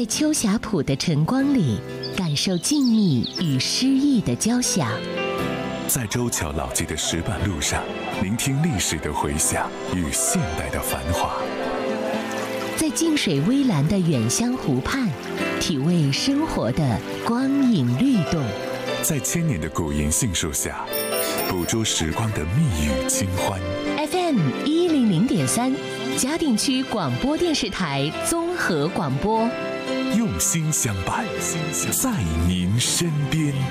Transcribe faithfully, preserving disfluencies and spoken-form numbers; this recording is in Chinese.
在秋霞浦的晨光里，感受静谧与诗意的交响； 在周桥老街的石板路上，聆听历史的回响与现代的繁华； 在静水微澜的远乡湖畔，体味生活的光影律动； 在千年的古银杏树下，捕捉时光的蜜语清欢。 F M 一零零点三，嘉定区广播电视台综合广播， 用心相伴，在您身边。